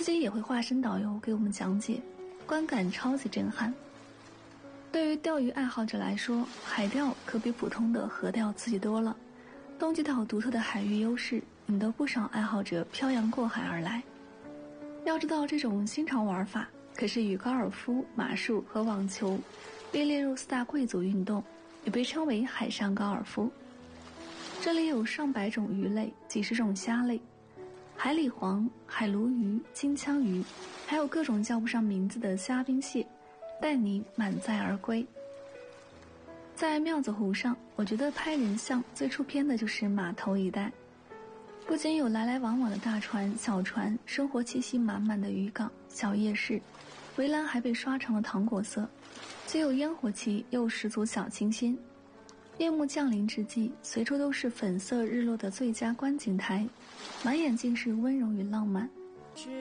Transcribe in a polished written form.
仅也会化身导游给我们讲解，观感超级震撼。对于钓鱼爱好者来说，海钓可比普通的河钓刺激多了。东极岛独特的海域优势引得不少爱好者漂洋过海而来。要知道，这种新潮玩法可是与高尔夫、马术和网球并列入4大贵族运动，也被称为海上高尔夫。这里有上百种鱼类，几十种虾类，海里黄、海鲈鱼、金枪鱼，还有各种叫不上名字的虾兵蟹，带你满载而归。在庙子湖上，我觉得拍人像最出片的就是码头一带，不仅有来来往往的大船、小船，生活气息满满的渔港、小夜市，围栏还被刷成了糖果色，既有烟火气，又十足小清新。夜幕降临之际，随处都是粉色日落的最佳观景台，满眼尽是温柔与浪漫。